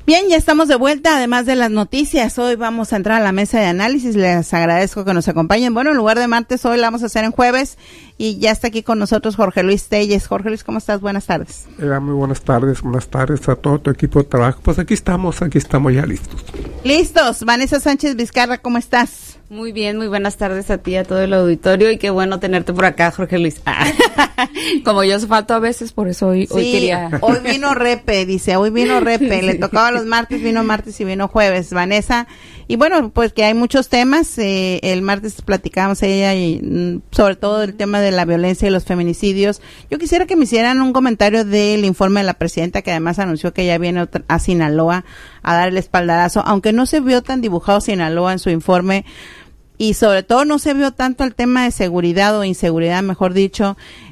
Bien, ya estamos de vuelta, además de las noticias. Hoy vamos a entrar a la mesa de análisis. Les agradezco que nos acompañen. Bueno, en lugar de martes, hoy la vamos a hacer en jueves. Y ya está aquí con nosotros Jorge Luis Telles. Jorge Luis, ¿cómo estás? Buenas tardes. Muy buenas tardes a todo tu equipo de trabajo. Pues aquí estamos ya listos. Listos. Vanessa Sánchez Vizcarra, ¿cómo estás? Muy bien, muy buenas tardes a ti, a todo el auditorio, y qué bueno tenerte por acá, Jorge Luis. Como yo falto a veces, por eso hoy quería... Hoy vino Repe, le tocaba los martes, vino martes y vino jueves, Vanessa. Y bueno, pues que hay muchos temas, el martes platicábamos ella y sobre todo el tema de la violencia y los feminicidios. Yo quisiera que me hicieran un comentario del informe de la presidenta, que además anunció que ya viene a Sinaloa a dar el espaldarazo, aunque no se vio tan dibujado Sinaloa en su informe, y sobre todo no se vio tanto el tema de seguridad o inseguridad, mejor dicho,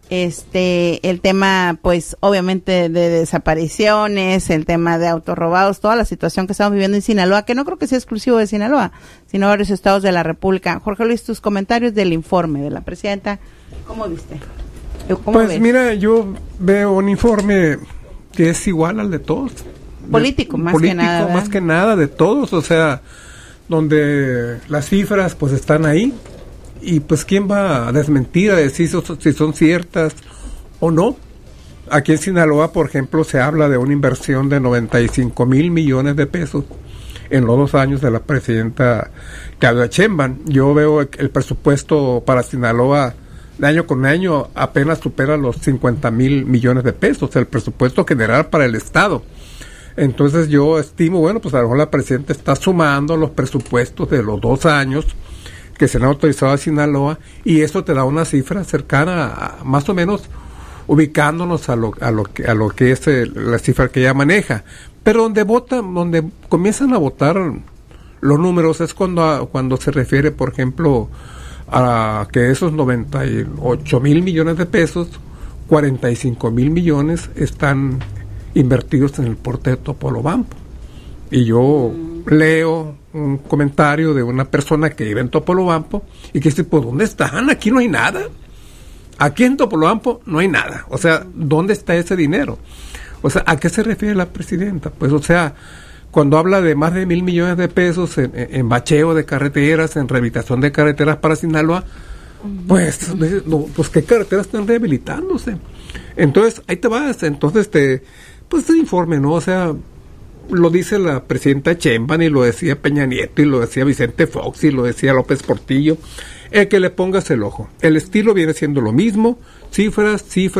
el tema, pues, obviamente de desapariciones, el tema de autos robados, toda la situación que estamos viviendo en Sinaloa, que no creo que sea exclusivo de Sinaloa, sino varios estados de la República. Jorge Luis, tus comentarios del informe de la presidenta, ¿cómo viste? Pues ves? Mira, yo veo un informe que es igual al de todos. Político, más que nada. Político, más que nada, de todos, o sea, donde las cifras pues están ahí, y pues quién va a desmentir, a decir si son ciertas o no. Aquí en Sinaloa, por ejemplo, se habla de una inversión de 95 mil millones de pesos en los 2 años de la presidenta Claudia Sheinbaum. Yo veo el presupuesto para Sinaloa de año con año apenas supera los 50 mil millones de pesos, el presupuesto general para el Estado. Entonces yo estimo, bueno, pues a lo mejor la presidenta está sumando los presupuestos de los 2 años que se han autorizado a Sinaloa, y eso te da una cifra cercana a más o menos ubicándonos a lo que es la cifra que ella maneja. Pero donde comienzan a votar los números es cuando se refiere, por ejemplo, a que esos 98 mil millones de pesos, 45 mil millones están invertidos en el puerto de Topolobampo. Y yo leo un comentario de una persona que vive en Topolobampo y que dice, pues ¿dónde están? Aquí no hay nada. Aquí en Topolobampo no hay nada. O sea, ¿dónde está ese dinero? O sea, ¿a qué se refiere la presidenta? Pues, o sea, cuando habla de más de 1,000 millones de pesos en bacheo de carreteras, en rehabilitación de carreteras para Sinaloa, pues ¿qué carreteras están rehabilitándose? Entonces, ahí te vas. Entonces, pues este informe, ¿no? O sea, lo dice la presidenta Sheinbaum, y lo decía Peña Nieto, y lo decía Vicente Fox, y lo decía López Portillo, que le pongas el ojo. El estilo viene siendo lo mismo, cifras,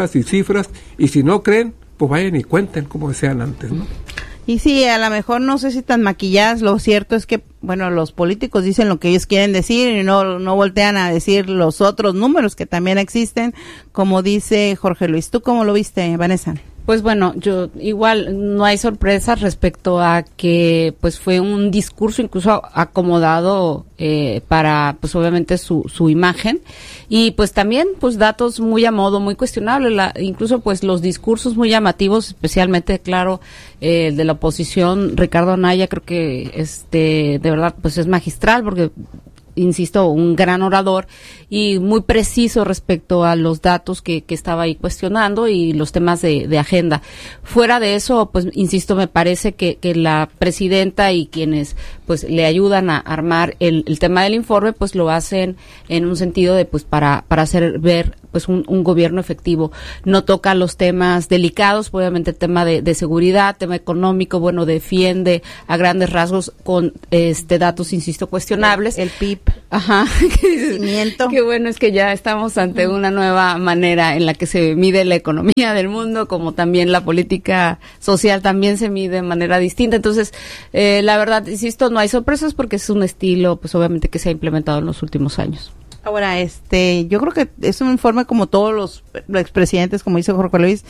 y si no creen, pues vayan y cuenten, como decían antes, ¿no? Y sí, a lo mejor no sé si tan maquilladas, lo cierto es que, bueno, los políticos dicen lo que ellos quieren decir y no voltean a decir los otros números que también existen, como dice Jorge Luis. ¿Tú cómo lo viste, Vanessa? Pues bueno, yo igual no hay sorpresas respecto a que pues fue un discurso incluso acomodado para pues obviamente su imagen, y pues también pues datos muy a modo, muy cuestionables, incluso pues los discursos muy llamativos, especialmente claro el de la oposición, Ricardo Anaya, creo que de verdad pues es magistral, porque insisto, un gran orador y muy preciso respecto a los datos que estaba ahí cuestionando y los temas de agenda. Fuera de eso, pues insisto, me parece que la presidenta y quienes pues le ayudan a armar el tema del informe, pues lo hacen en un sentido de pues para hacer ver pues un gobierno efectivo. No toca los temas delicados, obviamente el tema de seguridad, tema económico, bueno, defiende a grandes rasgos con datos, insisto, cuestionables. El PIB. Ajá. Qué bueno, es que ya estamos ante una nueva manera en la que se mide la economía del mundo, como también la política social también se mide de manera distinta. Entonces, la verdad, insisto, no hay sorpresas porque es un estilo, pues obviamente que se ha implementado en los últimos años. Ahora, yo creo que es un informe como todos los expresidentes, como dice Jorge Luis,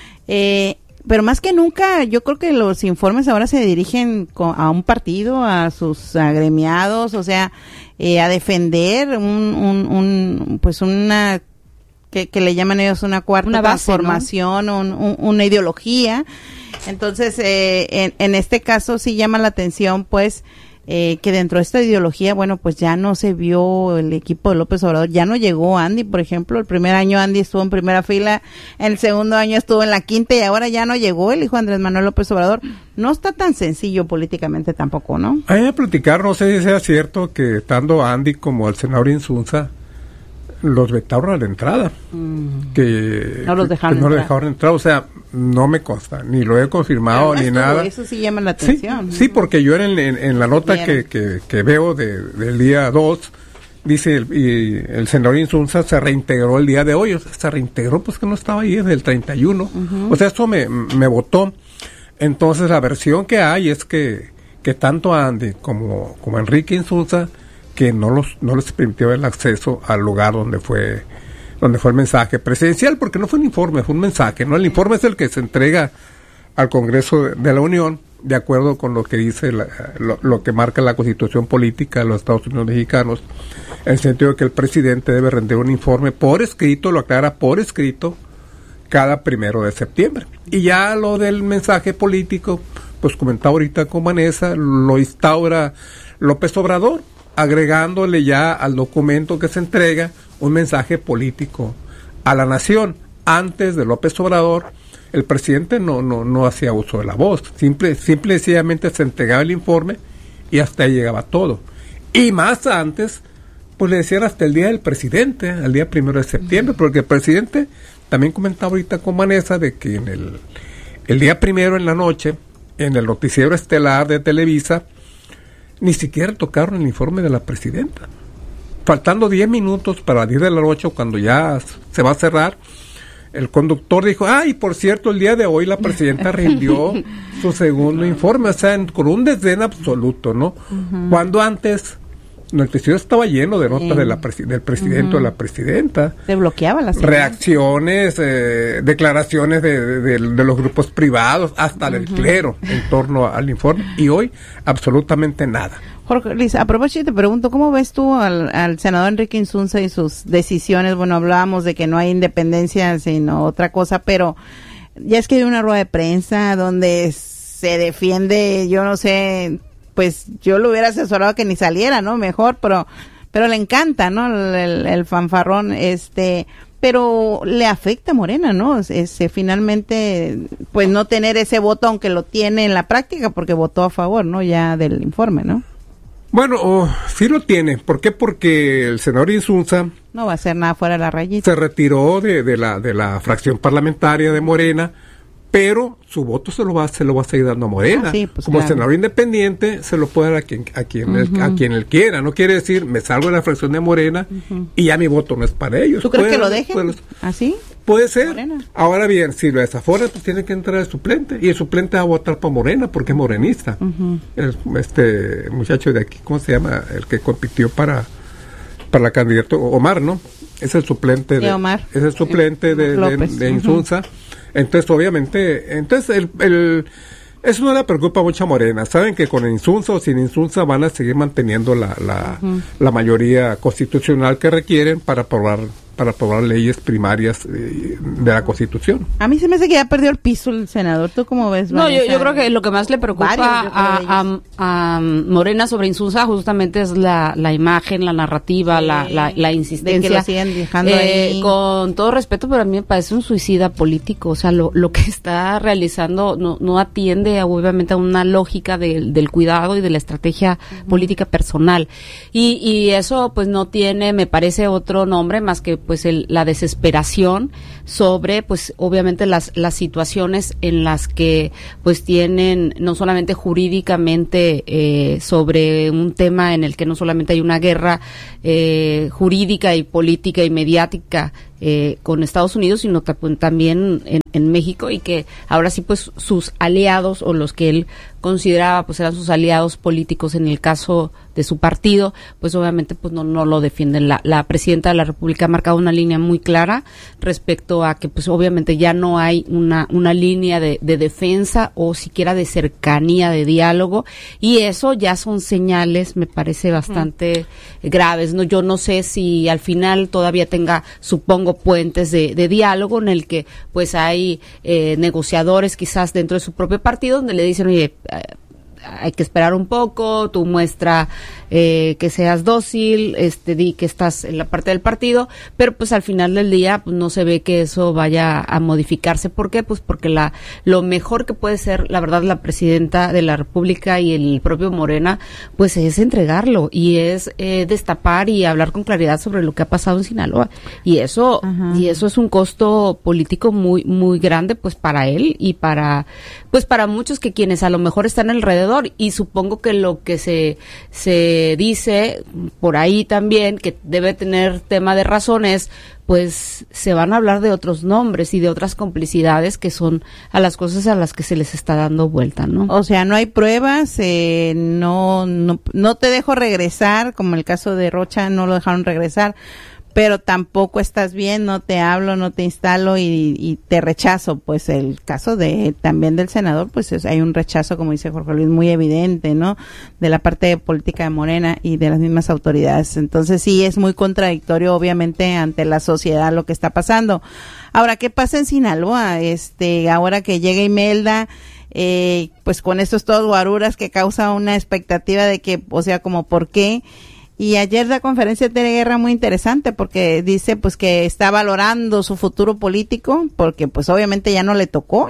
pero más que nunca, yo creo que los informes ahora se dirigen a un partido, a sus agremiados, o sea, a defender pues una que le llaman ellos una cuarta transformación, ¿no? Una ideología. Entonces, en este caso sí llama la atención, pues, que dentro de esta ideología, bueno, pues ya no se vio el equipo de López Obrador, ya no llegó Andy, por ejemplo, el primer año Andy estuvo en primera fila, el segundo año estuvo en la quinta y ahora ya no llegó el hijo de Andrés Manuel López Obrador. No está tan sencillo políticamente tampoco, ¿no? Hay que platicar, no sé si sea cierto que tanto Andy como el senador Insunza los vetaron a la entrada, que no los dejaron entrar, o sea, no me consta, ni lo he confirmado ni nada. Eso sí llama la atención. Sí, porque yo en la nota que veo del día 2, dice el senador Insunza se reintegró el día de hoy, o sea, se reintegró, pues que no estaba ahí desde el 31, o sea, esto me votó. Entonces la versión que hay es que tanto Andy como Enrique Insunza, que no les permitió el acceso al lugar donde fue el mensaje presidencial, porque no fue un informe, fue un mensaje, ¿no? El informe es el que se entrega al Congreso de la Unión, de acuerdo con lo que dice lo que marca la Constitución Política de los Estados Unidos Mexicanos, en el sentido de que el presidente debe rendir un informe por escrito, lo aclara por escrito, cada 1 de septiembre. Y ya lo del mensaje político, pues comentaba ahorita con Vanessa, lo instaura López Obrador, agregándole ya al documento que se entrega un mensaje político a la nación. Antes de López Obrador, el presidente no hacía uso de la voz, simple y sencillamente se entregaba el informe y hasta ahí llegaba todo. Y más antes, pues le decían hasta el día del presidente, al día 1 de septiembre, porque el presidente, también comentaba ahorita con Vanessa, de que en el día 1 en la noche, en el noticiero estelar de Televisa, ni siquiera tocaron el informe de la presidenta. Faltando 10 minutos para las 10 de la noche, cuando ya se va a cerrar, el conductor dijo, y por cierto, el día de hoy la presidenta rindió su segundo informe, o sea, con un desdén absoluto, ¿no? Cuando antes el noticiero estaba lleno de notas del presidente o la presidenta. Se bloqueaba la señal. Reacciones, declaraciones de los grupos privados, hasta del clero en torno al informe, y hoy absolutamente nada. Jorge Luis, a propósito te pregunto, ¿cómo ves tú al senador Enrique Insunza y sus decisiones? Bueno, hablábamos de que no hay independencia sino otra cosa, pero ya es que hay una rueda de prensa donde se defiende, yo no sé, pues yo lo hubiera asesorado que ni saliera, ¿no? Mejor, pero le encanta, ¿no? El fanfarrón, pero le afecta a Morena, ¿no? Finalmente, pues no tener ese voto, aunque lo tiene en la práctica, porque votó a favor, ¿no? Ya del informe, ¿no? Bueno, sí lo tiene. ¿Por qué? Porque el senador Insunza no va a hacer nada fuera de la rayita. Se retiró de la fracción parlamentaria de Morena, pero su voto se lo va a seguir dando a Morena. Sí, pues como claro. Senador independiente se lo puede dar a quien él quiera. No quiere decir, me salgo de la fracción de Morena y ya mi voto no es para ellos. ¿Tú crees que lo dejen así? Puede ser. Morena. Ahora bien, si lo desaforan, pues tiene que entrar el suplente. Y el suplente va a votar por Morena porque es morenista. Este muchacho de aquí, ¿cómo se llama? El que compitió para la candidata, Omar, ¿no? Es el suplente de Omar. Es el suplente de Insunza. Entonces, obviamente, eso no le preocupa mucho a Morena. Saben que con Insunza o sin Insunza van a seguir manteniendo la mayoría constitucional que requieren para aprobar leyes primarias de la Constitución. A mí se me hace que ya perdió el piso el senador. ¿Tú cómo ves, Vanessa? No, yo creo que lo que más le preocupa a Morena sobre Insunza justamente es la imagen, la narrativa, la insistencia. De que lo siguen dejando ahí. Con todo respeto, pero a mí me parece un suicida político. O sea, lo que está realizando no atiende obviamente a una lógica del cuidado y de la estrategia política personal. Y eso pues no tiene, me parece, otro nombre más que pues la desesperación sobre pues obviamente las situaciones en las que pues tienen no solamente jurídicamente sobre un tema en el que no solamente hay una guerra jurídica y política y mediática con Estados Unidos, sino también en México, y que ahora sí pues sus aliados o los que él consideraba pues eran sus aliados políticos en el caso de su partido, pues obviamente pues no lo defienden. La presidenta de la República ha marcado una línea muy clara respecto a que pues obviamente ya no hay una línea de defensa o siquiera de cercanía, de diálogo, y eso ya son señales, me parece, bastante graves, ¿no? Yo no sé si al final todavía tenga, supongo, puentes de diálogo en el que pues hay negociadores quizás dentro de su propio partido donde le dicen, oye, hay que esperar un poco, tú muestra que seas dócil, di que estás en la parte del partido, pero pues al final del día pues, no se ve que eso vaya a modificarse. ¿Por qué? Pues porque lo mejor que puede ser, la verdad, la presidenta de la República y el propio Morena, pues es entregarlo y es destapar y hablar con claridad sobre lo que ha pasado en Sinaloa. Y eso es un costo político muy, muy grande, pues para él y para muchos que quienes a lo mejor están alrededor. Y supongo que lo que se dice por ahí también, que debe tener tema de razones, pues se van a hablar de otros nombres y de otras complicidades que son a las cosas a las que se les está dando vuelta, ¿no? O sea, no hay pruebas, no te dejo regresar, como el caso de Rocha, no lo dejaron regresar, pero tampoco estás bien, no te hablo, no te instalo y te rechazo. Pues el caso también del senador, pues hay un rechazo, como dice Jorge Luis, muy evidente, ¿no? De la parte de política de Morena y de las mismas autoridades. Entonces sí es muy contradictorio, obviamente, ante la sociedad lo que está pasando. Ahora, ¿qué pasa en Sinaloa? Ahora que llega Imelda, pues con estos todos guaruras que causa una expectativa de que, o sea, como por qué. Y ayer la conferencia de Tere Guerra muy interesante porque dice pues que está valorando su futuro político porque pues obviamente ya no le tocó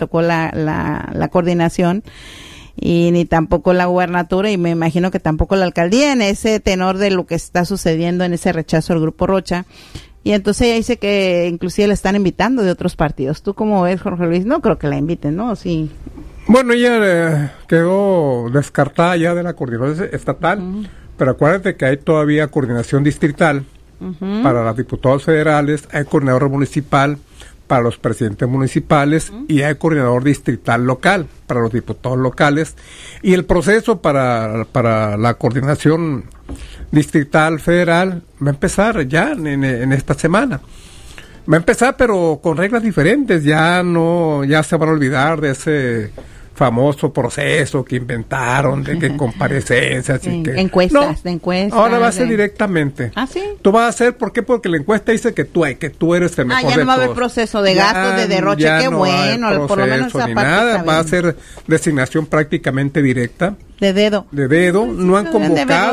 la coordinación y ni tampoco la gubernatura y me imagino que tampoco la alcaldía en ese tenor de lo que está sucediendo en ese rechazo al Grupo Rocha. Y entonces ella dice que inclusive la están invitando de otros partidos. ¿Tú cómo ves, Jorge Luis? No creo que la inviten, ¿no? Sí. Bueno, ella quedó descartada ya de la coordinación estatal. Pero acuérdate que hay todavía coordinación distrital para los diputados federales, hay coordinador municipal para los presidentes municipales y hay coordinador distrital local para los diputados locales. Y el proceso para la coordinación distrital federal va a empezar ya en esta semana. Va a empezar pero con reglas diferentes, ya se van a olvidar de ese famoso proceso que inventaron de que comparecencias y que encuestas. Ahora va a ser directamente. ¿Ah, sí? Tú vas a hacer, ¿por qué? Porque la encuesta dice que tú eres el mejor de todos. Ya no va a haber proceso de gastos, de derroche, qué no bueno, por lo menos esa ni parte nada, va a ser designación prácticamente directa. De dedo, no han convocado.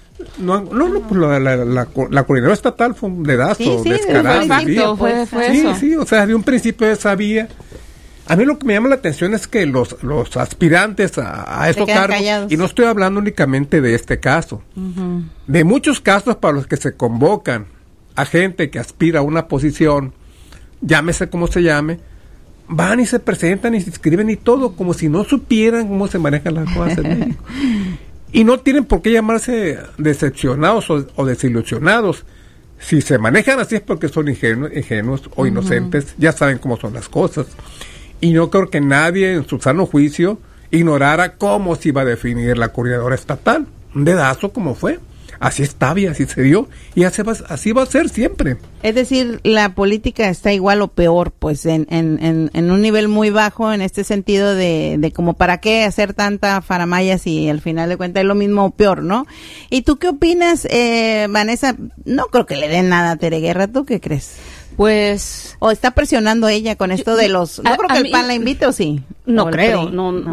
Pues la coordinadora estatal fue un dedazo, descarado. Fue eso. Sí, o sea, de un principio sabía. A mí lo que me llama la atención es que los aspirantes a esos cargos, callados. Y no estoy hablando únicamente de este caso, de muchos casos para los que se convocan a gente que aspira a una posición, llámese como se llame, van y se presentan y se inscriben y todo, como si no supieran cómo se manejan las cosas en México. Y no tienen por qué llamarse decepcionados o desilusionados. Si se manejan así es porque son ingenuos o inocentes, ya saben cómo son las cosas. Y no creo que nadie en su sano juicio ignorara cómo se iba a definir la coordinadora estatal. Un dedazo como fue. Así estaba y así se dio. Y así va a ser siempre. Es decir, la política está igual o peor, pues en un nivel muy bajo en este sentido de como para qué hacer tanta faramaya si al final de cuentas es lo mismo o peor, ¿no? ¿Y tú qué opinas, Vanessa? No creo que le den nada a Tere Guerra, ¿tú qué crees? Pues... ¿O está presionando ella con esto de los... No creo que el PAN la invite, ¿o sí? No creo,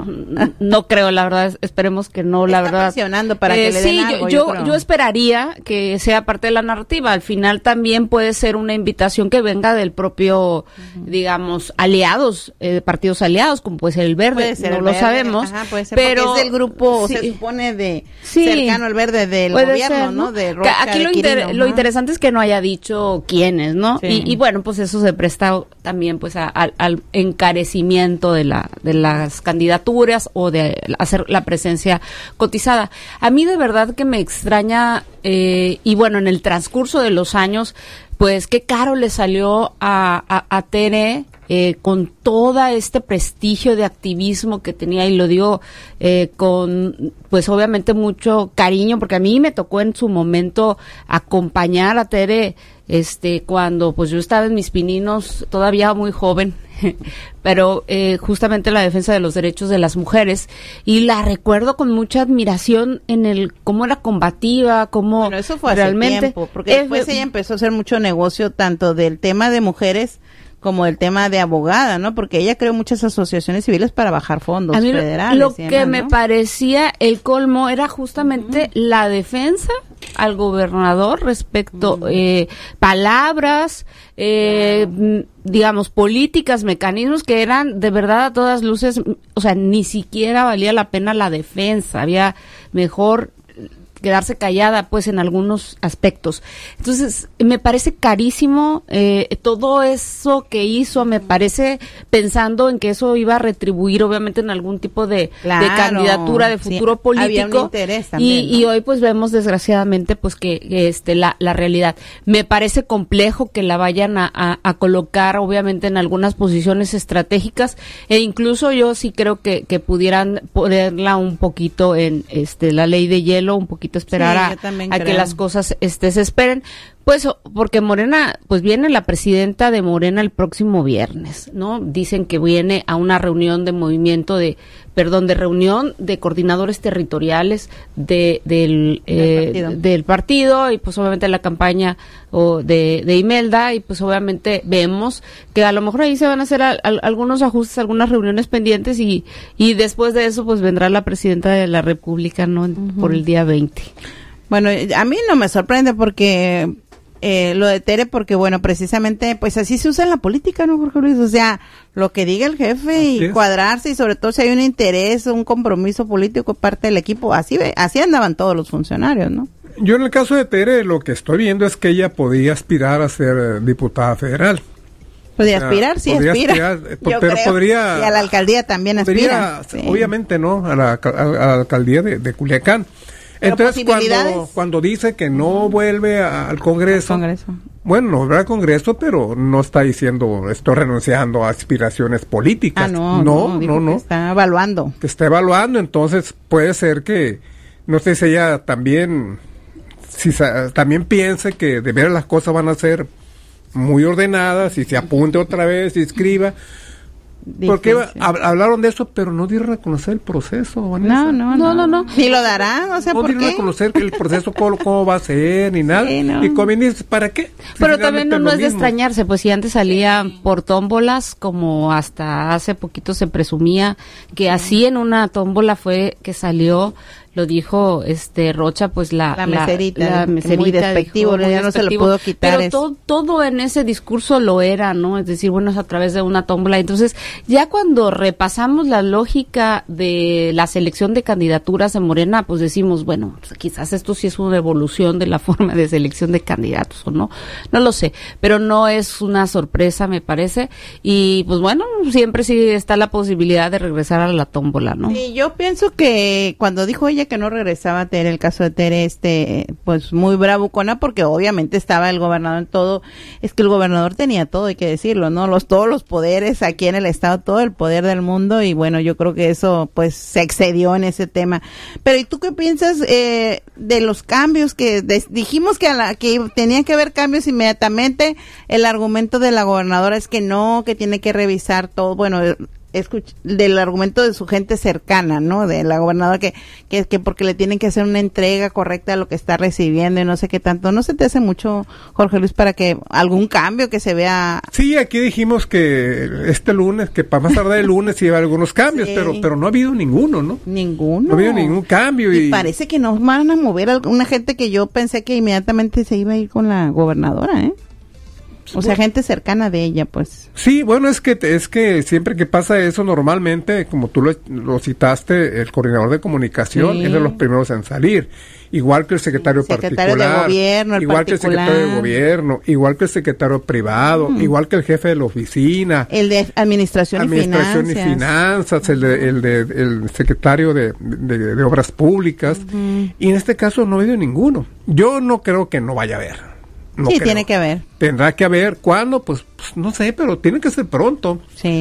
no creo, la verdad, esperemos que no, la verdad. Está presionando para que le den algo, yo esperaría que sea parte de la narrativa. Al final también puede ser una invitación que venga del propio, digamos, aliados, partidos aliados, como puede ser el Verde, puede ser no el lo Verde, sabemos. Puede ser, pero porque es del grupo, se supone cercano al Verde del gobierno, ser, ¿no? De Rocha, aquí lo interesante es que no haya dicho quiénes, ¿no? Sí. Y bueno, pues eso se presta también pues al encarecimiento de las candidaturas o de hacer la presencia cotizada. A mí de verdad que me extraña, y bueno, en el transcurso de los años, pues qué caro le salió a Tere, con todo este prestigio de activismo que tenía, y lo digo con, pues obviamente mucho cariño, porque a mí me tocó en su momento acompañar a Tere, cuando pues yo estaba en mis pininos, todavía muy joven, pero justamente la defensa de los derechos de las mujeres, y la recuerdo con mucha admiración en cómo era combativa, cómo bueno, eso fue realmente hace tiempo, porque después ella empezó a hacer mucho negocio tanto del tema de mujeres como el tema de abogada, ¿no? Porque ella creó muchas asociaciones civiles para bajar fondos a mí federales. Lo que me parecía el colmo era justamente la defensa al gobernador respecto palabras, digamos, políticas, mecanismos que eran de verdad a todas luces, o sea, ni siquiera valía la pena la defensa, había mejor quedarse callada, pues, en algunos aspectos. Entonces, me parece carísimo todo eso que hizo, me parece pensando en que eso iba a retribuir, obviamente, en algún tipo de candidatura, de futuro político. Había un interés también, y hoy, pues, vemos, desgraciadamente, pues, que la realidad. Me parece complejo que la vayan a colocar, obviamente, en algunas posiciones estratégicas, e incluso yo sí creo que pudieran ponerla un poquito en la ley de hielo, un poquito esperar a que las cosas se esperen, pues porque Morena, pues viene la presidenta de Morena el próximo viernes, ¿no? Dicen que viene a una reunión de reunión de coordinadores territoriales del partido, y pues obviamente la campaña de Imelda, y pues obviamente vemos que a lo mejor ahí se van a hacer algunos ajustes, algunas reuniones pendientes, y después de eso pues vendrá la presidenta de la República, ¿no? Por el día 20. Bueno, a mí no me sorprende porque lo de Tere, porque bueno, precisamente pues así se usa en la política, ¿no, Jorge Luis? O sea, lo que diga el jefe y cuadrarse, y sobre todo si hay un interés, un compromiso político parte del equipo, así andaban todos los funcionarios, ¿no? Yo en el caso de Tere lo que estoy viendo es que ella podía aspirar a ser diputada federal. Podría aspirar, sí, aspira. Pero podría... Y a la alcaldía también aspira. Obviamente, ¿no? A la alcaldía de Culiacán. Entonces, cuando dice que no vuelve al Congreso, bueno, no vuelve al Congreso, pero no está diciendo estoy renunciando a aspiraciones políticas. No. Que está evaluando. Que está evaluando, entonces puede ser que, no sé si ella también piense que de veras las cosas van a ser muy ordenadas y se apunte otra vez y escriba. Porque hablaron de eso, pero no dieron a conocer el proceso, Vanessa. No. Ni lo darán, o sea, no ¿por qué? No dieron a conocer el proceso, cómo va a ser, ni nada. Sí, no. Y como dices, ¿para qué? Pero también no es de extrañarse, pues si antes salían por tómbolas, como hasta hace poquito se presumía que así en una tómbola fue que salió, lo dijo Rocha, pues la meserita, muy despectivo, ya no se lo pudo quitar. Pero todo en ese discurso lo era, ¿no? Es decir, bueno, es a través de una tómbola. Entonces, ya cuando repasamos la lógica de la selección de candidaturas en Morena, pues decimos, bueno, pues quizás esto sí es una evolución de la forma de selección de candidatos, ¿o no? No lo sé, pero no es una sorpresa, me parece. Y, pues bueno, siempre sí está la posibilidad de regresar a la tómbola, ¿no? Sí, yo pienso que cuando dijo ella que no regresaba Tere, el caso de Tere, pues muy bravucona, porque obviamente estaba el gobernador en todo. Es que el gobernador tenía todo, hay que decirlo, ¿no? Todos los poderes aquí en el estado, todo el poder del mundo, y bueno, yo creo que eso pues se excedió en ese tema. Pero ¿y tú qué piensas de los cambios que dijimos que tenían que haber cambios inmediatamente? El argumento de la gobernadora es que no, que tiene que revisar todo, bueno, del argumento de su gente cercana, ¿no? De la gobernadora que porque le tienen que hacer una entrega correcta de lo que está recibiendo y no sé qué tanto. ¿No se te hace mucho, Jorge Luis, para que algún cambio que se vea? Sí, aquí dijimos que este lunes, que para más tardar el lunes iba a haber algunos cambios, sí. pero no ha habido ninguno, ¿no? Ninguno. No ha habido ningún cambio. Y parece que nos van a mover a una gente que yo pensé que inmediatamente se iba a ir con la gobernadora, ¿eh? O sea, gente cercana de ella, pues. Sí, bueno, es que siempre que pasa eso, normalmente, como tú lo citaste, el coordinador de comunicación es de los primeros en salir. Igual que el secretario particular. De gobierno, igual que el secretario de gobierno, igual que el secretario privado, igual que el jefe de la oficina. El de administración y finanzas, el secretario de obras públicas. Y en este caso no ha habido ninguno. Yo no creo que no vaya a haber. No sí, creo. Tiene que haber. Tendrá que haber. ¿Cuándo? Pues no sé, pero tiene que ser pronto. Sí.